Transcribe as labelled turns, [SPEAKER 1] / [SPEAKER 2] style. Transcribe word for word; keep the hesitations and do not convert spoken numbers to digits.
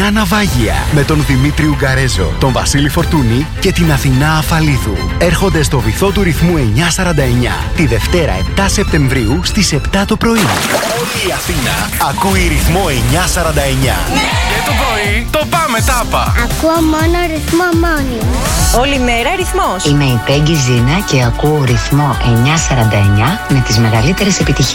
[SPEAKER 1] πρωινά ναυάγια με τον Δημήτρη Ουγγαρέζο, τον Βασίλη Φορτούνη και την Αθηνά Αφαλίδου. Έρχονται στο βυθό του ρυθμού εννιακόσια σαράντα εννιά τη Δευτέρα επτά Σεπτεμβρίου στις επτά το πρωί. Όλη η Αθήνα ακούει ρυθμό εννιακόσια σαράντα εννιά.
[SPEAKER 2] Και το πρωί το πάμε τάπα.
[SPEAKER 3] Ακούω μόνο ρυθμό μόνιμο.
[SPEAKER 4] Όλη μέρα ρυθμός.
[SPEAKER 5] Είμαι η Πέγγι Ζήνα και ακούω ρυθμό εννιακόσια σαράντα εννιά με τις μεγαλύτερες επιτυχίες.